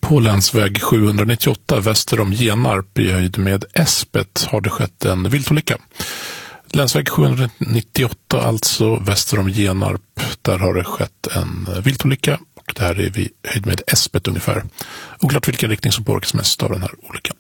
På länsväg 798 väster om Genarp i höjd med Äspet har det skett en viltolycka. Länsväg 798 alltså väster om Genarp, där har det skett en viltolycka och det här är vid höjd med Äspet ungefär. Oklart vilken riktning som påverkas mest av den här olyckan.